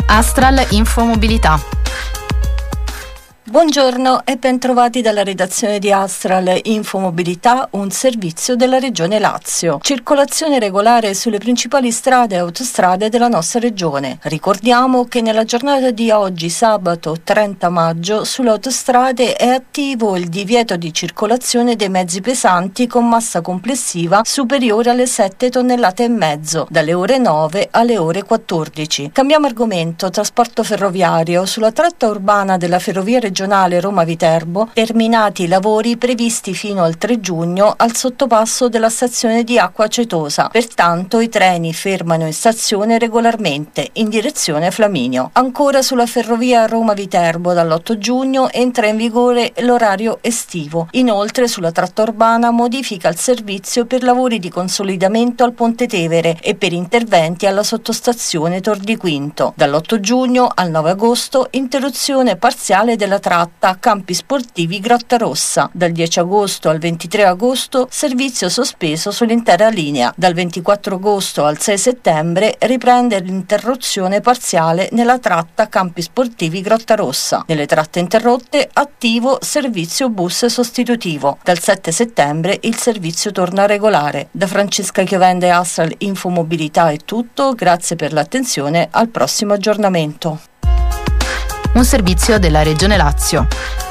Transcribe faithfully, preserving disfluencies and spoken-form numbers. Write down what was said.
Astral Infomobilità. Buongiorno e bentrovati dalla redazione di Astral Infomobilità, un servizio della Regione Lazio. Circolazione regolare sulle principali strade e autostrade della nostra regione. Ricordiamo che nella giornata di oggi, sabato trenta maggio, sulle autostrade è attivo il divieto di circolazione dei mezzi pesanti con massa complessiva superiore alle sette tonnellate e mezzo, dalle ore nove alle ore quattordici. Cambiamo argomento: trasporto ferroviario. Sulla tratta urbana della ferrovia regionale Roma-Viterbo, terminati i lavori previsti fino al tre giugno al sottopasso della stazione di Acqua Acetosa. Pertanto i treni fermano in stazione regolarmente in direzione Flaminio. Ancora sulla ferrovia Roma-Viterbo, dall'otto giugno entra in vigore l'orario estivo. Inoltre sulla tratta urbana modifica il servizio per lavori di consolidamento al Ponte Tevere e per interventi alla sottostazione Tor di Quinto. Dall'otto giugno al nove agosto interruzione parziale della tratta Campi Sportivi Grottarossa. Dal dieci agosto al ventitré agosto servizio sospeso sull'intera linea. Dal ventiquattro agosto al sei settembre riprende l'interruzione parziale nella tratta Campi Sportivi Grottarossa. Nelle tratte interrotte attivo servizio bus sostitutivo. Dal sette settembre il servizio torna regolare. Da Francesca Chiovende Astral Infomobilità è tutto, grazie per l'attenzione, al prossimo aggiornamento. Un servizio della Regione Lazio.